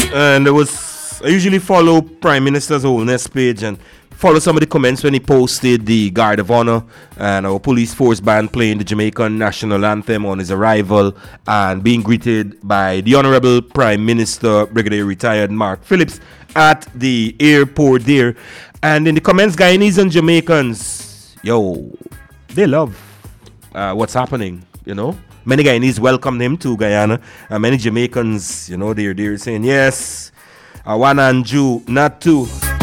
And I usually follow Prime Minister's Holiness page and follow some of the comments when he posted the Guard of Honor and our police force band playing the Jamaican national anthem on his arrival and being greeted by the Honorable Prime Minister, Brigadier Retired Mark Phillips, at the airport there. And in the comments, Guyanese and Jamaicans, they love what's happening, Many Guyanese welcomed him to Guyana, and many Jamaicans, they're saying, yes, one and Jew, not two.